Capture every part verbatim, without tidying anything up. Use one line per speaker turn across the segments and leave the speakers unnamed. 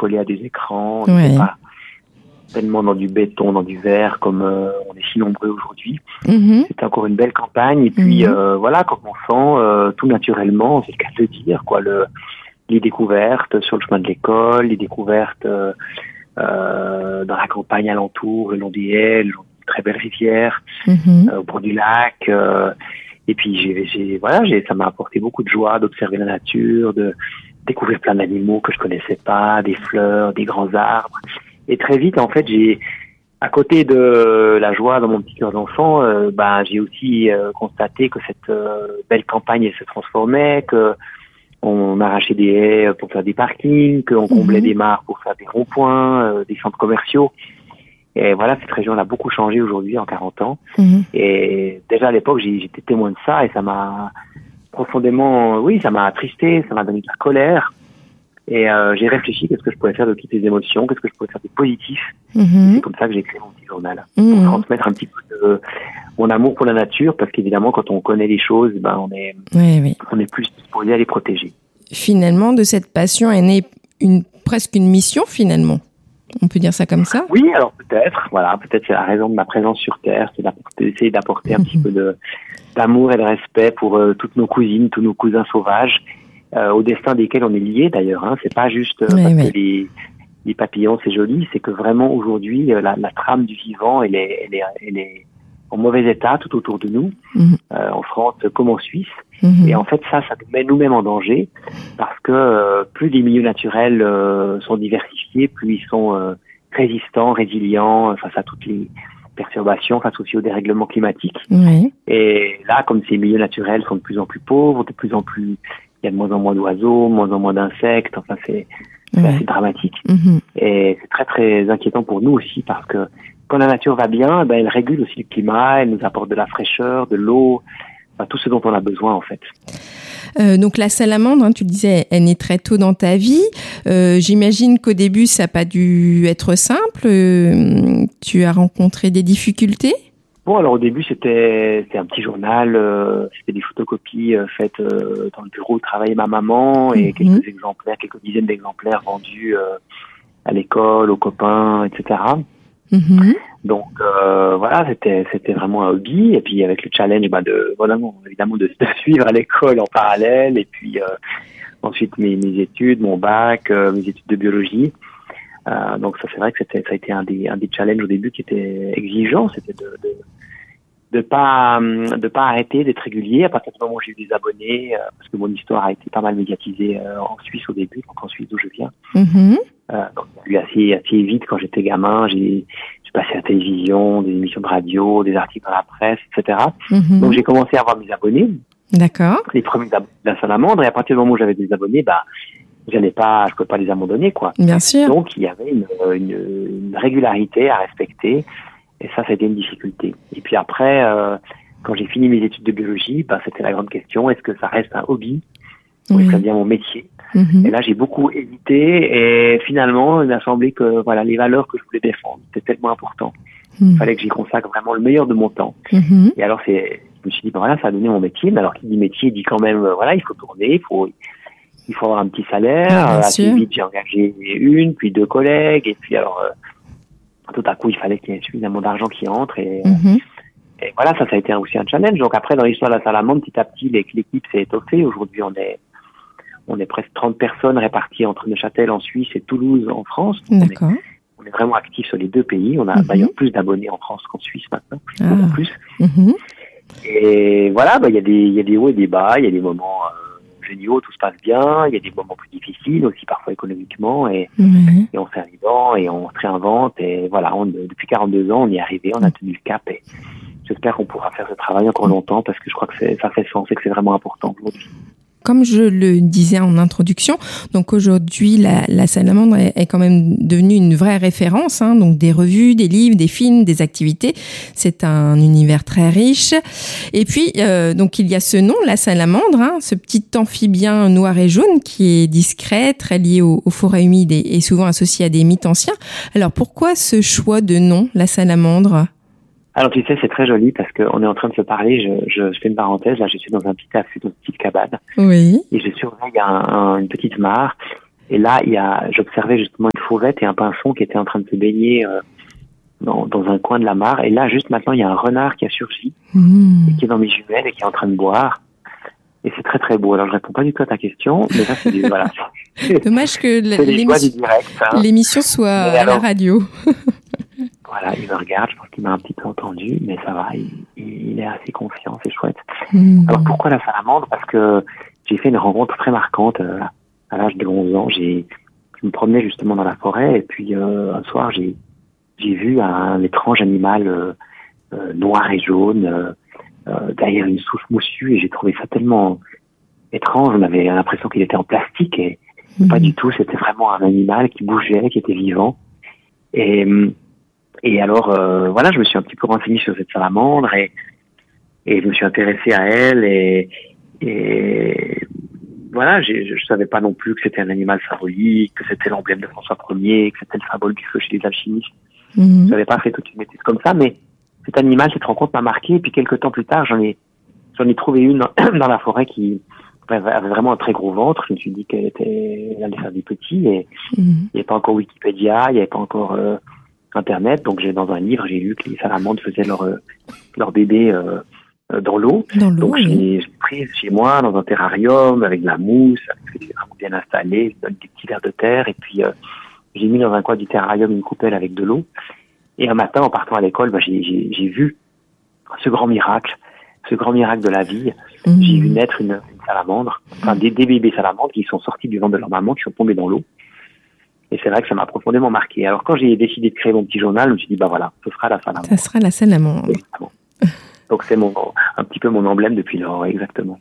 collés à des écrans. On
ouais.
n'était pas tellement dans du béton, dans du verre, comme euh, on est si nombreux aujourd'hui.
Mm-hmm.
C'était encore une belle campagne. Et puis,
mm-hmm.
euh, voilà, comme enfant, euh, tout naturellement, c'est le cas de le dire, quoi, le, les découvertes sur le chemin de l'école, les découvertes euh, euh, dans la campagne alentour, le long des haies, le long d'une très belle rivière,
mm-hmm.
euh, au bord du lac. Euh, et puis, j'ai, j'ai, voilà, j'ai, ça m'a apporté beaucoup de joie d'observer la nature, de découvrir plein d'animaux que je connaissais pas, des fleurs, des grands arbres. Et très vite, en fait, j'ai, à côté de la joie dans mon petit cœur d'enfant, euh, ben, j'ai aussi euh, constaté que cette euh, belle campagne elle se transformait, que on arrachait des haies pour faire des parkings, qu'on comblait mmh. des mares pour faire des ronds-points, euh, des centres commerciaux. Et voilà, cette région a beaucoup changé aujourd'hui en quarante ans. Mmh. Et déjà à l'époque, j'ai, j'étais témoin de ça et ça m'a profondément, oui, ça m'a attristé, ça m'a donné de la colère. Et euh, j'ai réfléchi, qu'est-ce que je pouvais faire de toutes les émotions, qu'est-ce que je pouvais faire de positif. Mm-hmm. C'est comme ça que j'ai créé mon petit journal, mm-hmm. pour transmettre un petit peu de mon amour pour la nature, parce qu'évidemment, quand on connaît les choses, ben on est,
oui, oui.
on est plus disposé à les protéger.
Finalement, de cette passion est née une, presque une mission, finalement. On peut dire ça comme ça?
Oui, alors peut-être, voilà, peut-être c'est la raison de ma présence sur Terre, c'est d'essayer d'apporter un mm-hmm. petit peu de, d'amour et de respect pour euh, toutes nos cousines, tous nos cousins sauvages. Euh, au destin desquels on est lié d'ailleurs, hein. C'est pas juste euh,
oui,
parce
oui.
que les, les papillons c'est joli, c'est que vraiment aujourd'hui euh, la, la trame du vivant elle est, elle, est, elle est en mauvais état tout autour de nous, mm-hmm. euh, en France comme en Suisse. Mm-hmm. Et en fait ça, ça nous met nous-mêmes en danger parce que euh, plus les milieux naturels euh, sont diversifiés, plus ils sont euh, résistants, résilients face à toutes les perturbations, face aussi au dérèglement climatique.
Oui.
Et là, comme ces milieux naturels sont de plus en plus pauvres, de plus en plus il y a de moins en moins d'oiseaux, de moins en moins d'insectes, enfin c'est, c'est ouais. assez dramatique. Mm-hmm. Et c'est très très inquiétant pour nous aussi parce que quand la nature va bien, ben, elle régule aussi le climat, elle nous apporte de la fraîcheur, de l'eau, enfin, tout ce dont on a besoin en fait.
Euh, donc la salamandre, hein, tu disais, elle naît très tôt dans ta vie. Euh, j'imagine qu'au début, ça n'a pas dû être simple. Euh, tu as rencontré des difficultés ?
Bon, alors au début, c'était, c'était un petit journal, euh, c'était des photocopies euh, faites euh, dans le bureau où travaillait ma maman et mm-hmm. quelques exemplaires, quelques dizaines d'exemplaires vendus euh, à l'école, aux copains, et cetera. Mm-hmm. Donc euh, voilà, c'était c'était vraiment un hobby. Et puis avec le challenge, bah, de voilà, évidemment de, de suivre à l'école en parallèle. Et puis euh, ensuite mes, mes études, mon bac, euh, mes études de biologie. Euh, donc ça c'est vrai que c'était ça a été un des un des challenges au début qui était exigeant, c'était de de de pas de pas arrêter d'être régulier à partir du moment où j'ai eu des abonnés, euh, parce que mon histoire a été pas mal médiatisée euh, en Suisse au début, donc en Suisse d'où je viens. Mm-hmm. Euh, donc il y a eu assez assez vite quand j'étais gamin, j'ai j'ai passé à la télévision, des émissions de radio, des articles dans la presse, et cetera. Mm-hmm. Donc j'ai commencé à avoir mes abonnés.
D'accord.
Les premiers abonnés de la salamandre, et à partir du moment où j'avais des abonnés, bah j'allais pas, je pouvais pas les abandonner, quoi.
Bien sûr.
Donc, il y avait une, une, une régularité à respecter. Et ça, c'était une difficulté. Et puis après, euh, quand j'ai fini mes études de biologie, bah, c'était la grande question. Est-ce que ça reste un hobby? Ou est-ce que ça devient mon métier? Mm-hmm. Et là, j'ai beaucoup hésité. Et finalement, il m'a semblé que, voilà, les valeurs que je voulais défendre, c'était tellement important. Mm-hmm. Il fallait que j'y consacre vraiment le meilleur de mon temps. Mm-hmm. Et alors, c'est, je me suis dit, bah, voilà, ça a donné mon métier. Mais alors, qui dit métier, dit quand même, euh, voilà, il faut tourner, il faut, il faut avoir un petit salaire.
Ah,
assez vite, j'ai engagé une, puis deux collègues, et puis alors, euh, tout à coup, il fallait qu'il y ait suffisamment d'argent qui entre, et, mm-hmm. et voilà, ça, ça a été aussi un challenge. Donc après, dans l'histoire de la salamandre, petit à petit, l'équipe s'est étoffée. Aujourd'hui, on est, on est presque trente personnes réparties entre Neuchâtel en Suisse et Toulouse en France.
D'accord.
On est, on est vraiment actifs sur les deux pays. On a mm-hmm. d'ailleurs plus d'abonnés en France qu'en Suisse maintenant,
ah.
beaucoup plus.
Mm-hmm.
Et voilà, bah, il y a des, il y a des hauts et des bas, il y a des moments, euh, géniaux, tout se passe bien, il y a des moments plus difficiles aussi parfois économiquement et, mmh. et on fait un vivant et on se réinvente et voilà, on, depuis quarante-deux ans on y est arrivé, on a tenu le cap et j'espère qu'on pourra faire ce travail encore longtemps parce que je crois que c'est, ça fait sens et que c'est vraiment important aujourd'hui.
Comme je le disais en introduction, donc aujourd'hui la, la salamandre est, est quand même devenue une vraie référence, hein, donc des revues, des livres, des films, des activités. C'est un univers très riche. Et puis euh, donc il y a ce nom, la salamandre, hein, ce petit amphibien noir et jaune qui est discret, très lié aux, aux forêts humides et, et souvent associé à des mythes anciens. Alors pourquoi ce choix de nom, la salamandre ?
Alors tu sais, c'est très joli parce qu'on est en train de se parler, je, je, je fais une parenthèse, là je suis dans un petit affût, dans une petite cabane.
Oui.
Et je surveille un, un, une petite mare. Et là, il y a, j'observais justement une fauvette et un pinson qui étaient en train de se baigner euh, dans, dans un coin de la mare. Et là, juste maintenant, il y a un renard qui a surgi, mmh. et qui est dans mes jumelles et qui est en train de boire. Et c'est très très beau. Alors je réponds pas du tout à ta question, mais ça c'est du, voilà.
Dommage que l'émission, direct, hein. l'émission soit mais à alors, la radio.
Voilà, il me regarde, je pense qu'il m'a un petit peu entendu, mais ça va, il, il est assez confiant, c'est chouette. Mmh. Alors pourquoi la salamandre ? Parce que j'ai fait une rencontre très marquante euh, à l'âge de onze ans. J'ai, je me promenais justement dans la forêt et puis euh, un soir j'ai j'ai vu un, un étrange animal euh, euh, noir et jaune. Euh, Euh, derrière une souche moussue et j'ai trouvé ça tellement étrange. On avait l'impression qu'il était en plastique et mmh. pas du tout. C'était vraiment un animal qui bougeait, qui était vivant. Et, et alors, euh, voilà, je me suis un petit peu renseigné sur cette salamandre et, et je me suis intéressé à elle et, et voilà, j'ai, je savais pas non plus que c'était un animal symbolique, que c'était l'emblème de François Ier, que c'était le symbole du feu chez les alchimistes. Mmh. Je n'avais pas fait toute une étude comme ça, mais cet animal, cette rencontre m'a marqué. Et puis quelques temps plus tard, j'en ai, j'en ai trouvé une dans, dans la forêt qui avait vraiment un très gros ventre. Je me suis dit qu'elle était, elle allait faire des petits. Et mmh. il n'y avait pas encore Wikipédia, il n'y avait pas encore euh, Internet. Donc j'ai dans un livre, j'ai lu que les salamandres faisaient leur euh, leur bébé euh, dans l'eau.
Dans l'eau.
Donc
oui.
j'ai, j'ai pris chez moi dans un terrarium avec de la mousse, c'est vraiment bien installé, je donne des petits vers de terre. Et puis euh, j'ai mis dans un coin du terrarium une coupelle avec de l'eau. Et un matin, en partant à l'école, bah, j'ai, j'ai, j'ai vu ce grand miracle, ce grand miracle de la vie. Mmh. J'ai vu naître une, une salamandre, enfin des, des bébés salamandres qui sont sortis du ventre de leur maman, qui sont tombés dans l'eau. Et c'est vrai que ça m'a profondément marqué. Alors quand j'ai décidé de créer mon petit journal, je me suis dit, bah voilà, ce sera la salamandre.
Ça sera la salamandre.
Exactement. Donc c'est mon, un petit peu mon emblème depuis lors, exactement.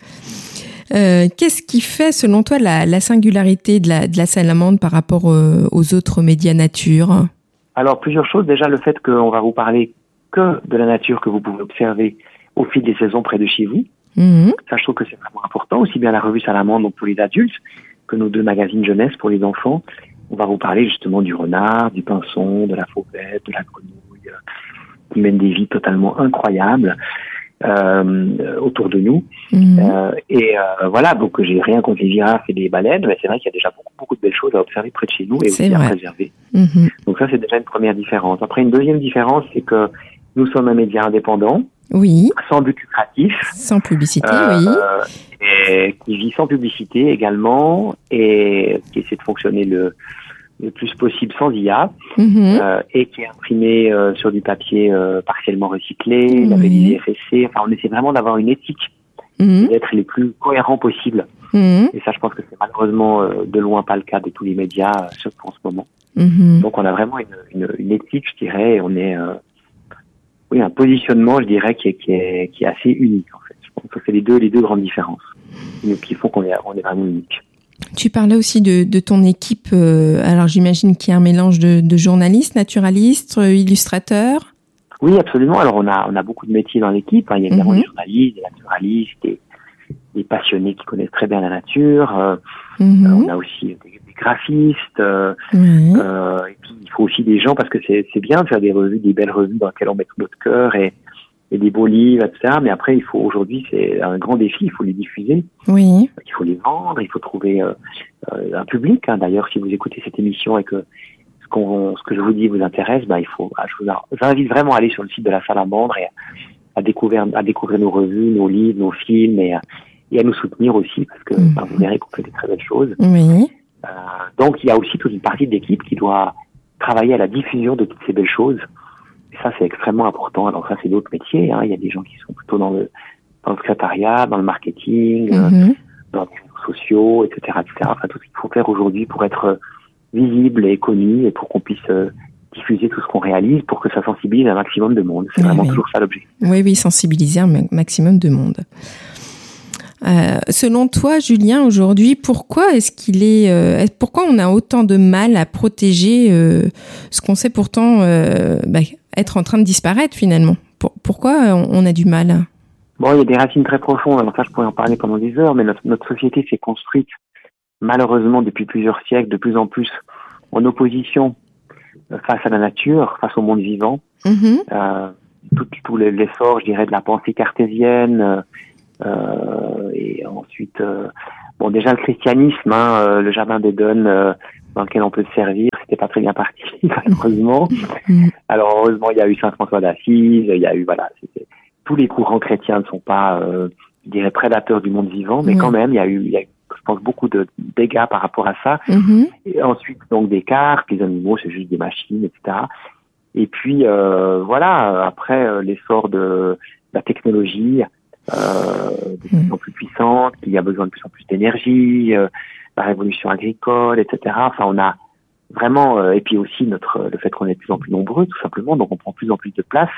Euh, qu'est-ce qui fait, selon toi, la, la singularité de la, de la salamandre par rapport euh, aux autres médias nature ?
Alors, plusieurs choses. Déjà, le fait qu'on va vous parler que de la nature que vous pouvez observer au fil des saisons près de chez vous. Mmh. Ça, je trouve que c'est vraiment important. Aussi bien la revue Salamandre, donc pour les adultes, que nos deux magazines jeunesse pour les enfants. On va vous parler justement du renard, du pinson, de la fauvette, de la grenouille, euh, qui mènent des vies totalement incroyables euh, autour de nous. Mmh. Euh, et euh, voilà, donc j'ai rien contre les girafes et les baleines, mais c'est vrai qu'il y a déjà beaucoup, beaucoup de belles choses à observer près de chez nous et
c'est
aussi
vrai.
à préserver.
Mmh.
Donc ça, c'est déjà une première différence. Après, une deuxième différence, c'est que nous sommes un média indépendant,
oui,
sans but lucratif,
sans publicité,
euh,
oui,
et qui vit sans publicité également, et qui essaie de fonctionner le, le plus possible sans I A, mmh. euh, et qui est imprimé euh, sur du papier euh, partiellement recyclé, oui. labellisé F S C. Enfin, on essaie vraiment d'avoir une éthique, mmh. d'être les plus cohérents possibles. Mmh. Et ça, je pense que c'est malheureusement euh, de loin pas le cas de tous les médias, euh, surtout en ce moment. Mmh. Donc, on a vraiment une, une, une éthique, je dirais, et on est, euh, oui, un positionnement, je dirais, qui est, qui est, qui est assez unique, en fait. Je pense que c'est les deux, les deux grandes différences qui font qu'on est, on est vraiment unique.
Tu parlais aussi de, de ton équipe. Euh, alors, j'imagine qu'il y a un mélange de, de journalistes, naturalistes, euh, illustrateurs.
Oui, absolument. Alors, on a, on a beaucoup de métiers dans l'équipe. Hein. Il y a évidemment mmh. des journalistes, des naturalistes, des, des passionnés qui connaissent très bien la nature. Euh, mmh. euh, on a aussi des, des graphistes. Euh, mmh. euh, et puis, il faut aussi des gens, parce que c'est, c'est bien de faire des revues, des belles revues dans lesquelles on met tout notre cœur et, et des beaux livres, et cetera. Mais après, il faut, aujourd'hui, c'est un grand défi. Il faut les diffuser.
Oui.
Il faut les vendre. Il faut trouver euh, euh, un public. Hein. D'ailleurs, si vous écoutez cette émission et que ce, qu'on, ce que je vous dis vous intéresse, bah, il faut, bah, je vous invite vraiment à aller sur le site de la Salamandre et à, à découvrir, à découvrir nos revues, nos livres, nos films et, et à nous soutenir aussi, parce que mmh. bah, vous verrez qu'on fait des très belles choses.
Oui.
Euh, donc, il y a aussi toute une partie de l'équipe qui doit travailler à la diffusion de toutes ces belles choses. Et ça, c'est extrêmement important. Alors ça, c'est d'autres métiers. Hein. Il y a des gens qui sont plutôt dans le, dans le secrétariat, dans le marketing, mmh. euh, dans les réseaux sociaux, et cetera, et cetera. Enfin, tout ce qu'il faut faire aujourd'hui pour être visible et connu et pour qu'on puisse euh, diffuser tout ce qu'on réalise pour que ça sensibilise un maximum de monde. C'est oui, vraiment oui. toujours ça l'objectif.
Oui, oui, sensibiliser un maximum de monde. Euh, selon toi, Julien, aujourd'hui, pourquoi est-ce qu'il est, euh, pourquoi on a autant de mal à protéger euh, ce qu'on sait pourtant euh, bah, être en train de disparaître finalement? Pour, pourquoi on a du mal?
Bon, il y a des racines très profondes. Alors ça, je pourrais en parler pendant des heures, mais notre, notre société s'est construite malheureusement depuis plusieurs siècles, de plus en plus en opposition face à la nature, face au monde vivant. Mm-hmm. Euh, tout, tout l'effort, je dirais, de la pensée cartésienne. Euh, Euh, et ensuite euh, bon, déjà le christianisme, hein, euh, le jardin d'Éden euh, dans lequel on peut se servir, c'était pas très bien parti, malheureusement. Alors heureusement, il y a eu Saint François d'Assise, il y a eu voilà, c'était, tous les courants chrétiens ne sont pas, euh, je dirais, prédateurs du monde vivant, mais mmh. quand même, il y a eu, il y a eu, je pense, beaucoup de dégâts par rapport à ça. Mmh. Et ensuite, donc Descartes, les animaux, c'est juste des machines, et cetera. Et puis euh, voilà, après euh, l'essor de la technologie, euh, de plus en plus puissante, qu'il y a besoin de plus en plus d'énergie, euh, la révolution agricole, et cetera. Enfin, on a vraiment, euh, et puis aussi notre le fait qu'on est de plus en plus nombreux, tout simplement, donc on prend de plus en plus de place.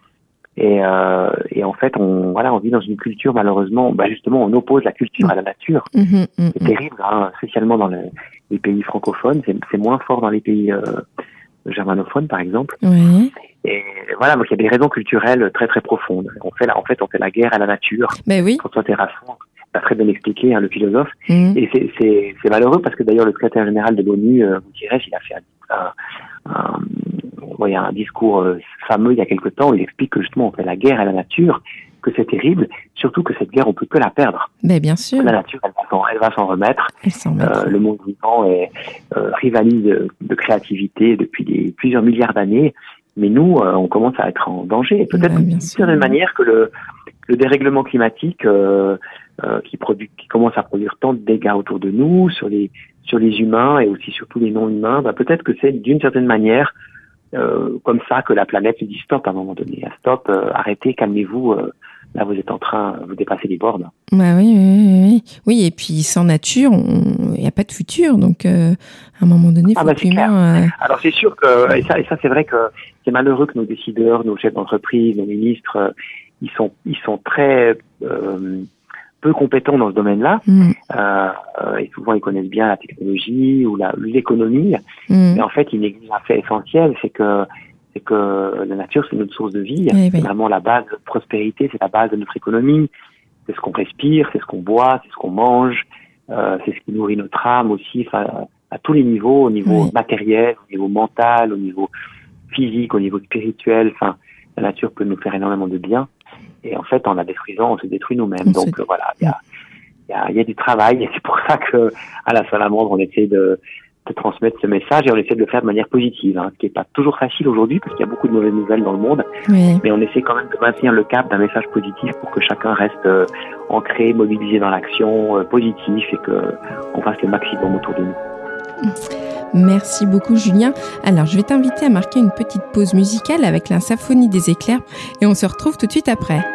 Et, euh, et en fait, on voilà, on vit dans une culture, malheureusement, bah justement, on oppose la culture à la nature. Mmh, mmh, c'est terrible, hein, spécialement dans le, les pays francophones. C'est, c'est moins fort dans les pays euh, germanophones, par exemple. Mmh. Et voilà, donc il y a des raisons culturelles très très profondes. On fait la, en fait, on fait la guerre à la nature.
Ben oui.
François Terrasson l'a très bien expliqué, hein, le philosophe. Mmh. Et c'est, c'est, c'est malheureux parce que d'ailleurs le secrétaire général de l'ONU, euh, Guterres, il a fait un, un, un il y a un discours euh, fameux il y a quelque temps où il explique que justement on fait la guerre à la nature, que c'est terrible, surtout que cette guerre on peut que la perdre.
Mais bien sûr.
La nature elle va s'en, elle va s'en remettre.
Elle s'en
euh, le monde vivant est, euh, rivalise de, de créativité depuis des, plusieurs milliards d'années, mais nous euh, on commence à être en danger. Et peut-être ouais, d'une certaine manière que le, le dérèglement climatique euh, euh, qui produit, qui commence à produire tant de dégâts autour de nous, sur les sur les humains et aussi sur tous les non-humains, bah, peut-être que c'est d'une certaine manière Euh, comme ça que la planète dit stop à un moment donné. Stop, euh, arrêtez, calmez-vous. Euh, là, vous êtes en train, vous dépassez les bornes.
Bah oui, oui, oui. Oui, et puis sans nature, il n'y a pas de futur. Donc, euh, à un moment donné, il faut
ah bah,
que l'humain... Euh...
Alors, c'est sûr que, et ça, et ça, c'est vrai que c'est malheureux que nos décideurs, nos chefs d'entreprise, nos ministres, euh, ils sont, ils sont très euh, peu compétents dans ce domaine-là. Mm. Euh, et souvent, ils connaissent bien la technologie ou la, l'économie. Mm. Mais en fait, ils négligent un fait essentiel, c'est que, c'est que la nature, c'est notre source de vie. Oui, c'est oui. vraiment la base de prospérité, c'est la base de notre économie. C'est ce qu'on respire, c'est ce qu'on boit, c'est ce qu'on mange. Euh, c'est ce qui nourrit notre âme aussi, enfin, à tous les niveaux, au niveau oui. matériel, au niveau mental, au niveau physique, au niveau spirituel. Enfin, la nature peut nous faire énormément de bien. Et en fait, en la détruisant, on se détruit nous-mêmes. On Donc se... euh, voilà, il y a, y, a, y a du travail. Et c'est pour ça que à la Salamandre, on essaie de, de transmettre ce message et on essaie de le faire de manière positive, hein, ce qui n'est pas toujours facile aujourd'hui parce qu'il y a beaucoup de mauvaises nouvelles dans le monde. Oui. Mais on essaie quand même de maintenir le cap d'un message positif pour que chacun reste euh, ancré, mobilisé dans l'action, euh, positif et que on fasse le maximum autour de nous.
Merci beaucoup Julien. Alors je vais t'inviter à marquer une petite pause musicale avec la symphonie des éclairs et on se retrouve tout de suite après.